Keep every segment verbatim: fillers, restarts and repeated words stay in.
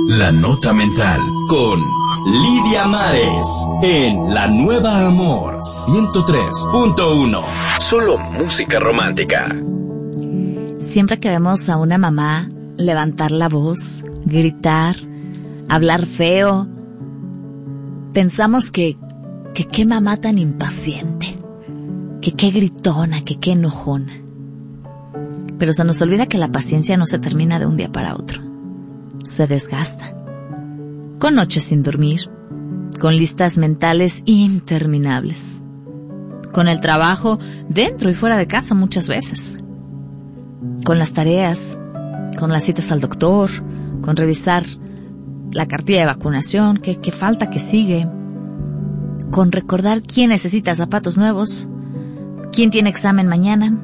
La Nota Mental con Lidia Mares en La Nueva Amor ciento tres punto uno. Solo música romántica. Siempre que vemos a una mamá levantar la voz, gritar, hablar feo, pensamos que, que qué mamá tan impaciente, que qué gritona, que qué enojona. Pero se nos olvida que la paciencia no se termina de un día para otro. Se desgasta. Con noches sin dormir, con listas mentales interminables, con el trabajo dentro y fuera de casa muchas veces, con las tareas, con las citas al doctor, con revisar la cartilla de vacunación, qué, qué falta, qué sigue, con recordar quién necesita zapatos nuevos, quién tiene examen mañana.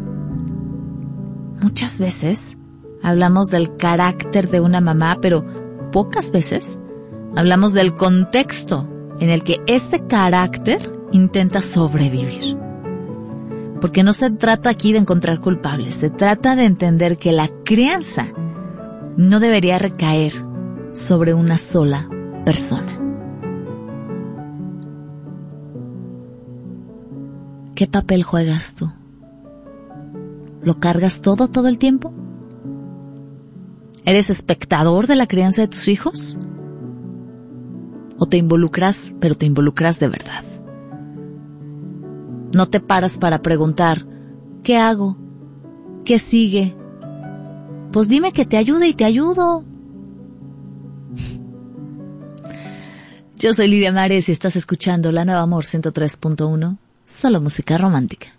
Muchas veces hablamos del carácter de una mamá, pero pocas veces hablamos del contexto en el que ese carácter intenta sobrevivir. Porque no se trata aquí de encontrar culpables, se trata de entender que la crianza no debería recaer sobre una sola persona. ¿Qué papel juegas tú? ¿Lo cargas todo, todo el tiempo? ¿Eres espectador de la crianza de tus hijos? ¿O te involucras, pero te involucras de verdad? No te paras para preguntar, ¿qué hago? ¿Qué sigue? Pues dime que te ayude y te ayudo. Yo soy Lidia Mares y estás escuchando La Nueva Amor ciento tres punto uno, solo música romántica.